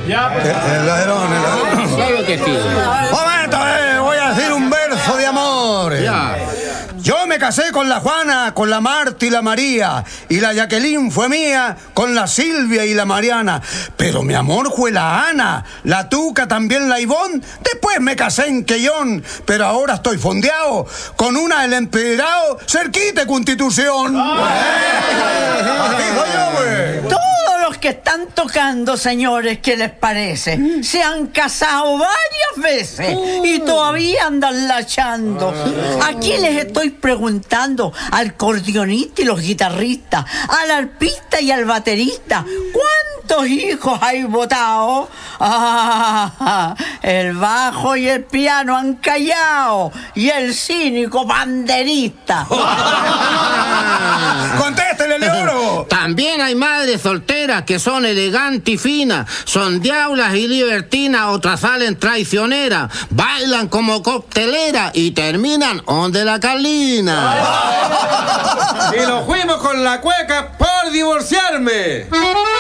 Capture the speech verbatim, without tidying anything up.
Ya, pues. El ladrón, el ladrón. Claro que sí. Momento, eh, voy a decir un verso de amor. Ya. Yo me casé con la Juana, con la Marta y la María, y la Jacqueline fue mía, con la Silvia y la Mariana. Pero mi amor fue la Ana, la Tuca, también la Ivonne. Después me casé en Quellón, pero ahora estoy fondeado con una del empedrado cerquita de Constitución. Así soy yo, güey. Todos los que están tocando, señores, ¿qué les parece? Se han casado varias veces y todavía andan lachando. Aquí les estoy preguntando al acordeonista y los guitarristas, al arpista y al baterista, ¿cuántos hijos hay votado? Ah, el bajo y el piano han callado y el cínico banderista. ¡Contéstele, Leoro! También hay madres solteras que son elegantes y finas, son diablas y libertinas, otras salen traicioneras, bailan como cocteleras y terminan donde la Carlina. Y nos fuimos con la cueca por divorciarme.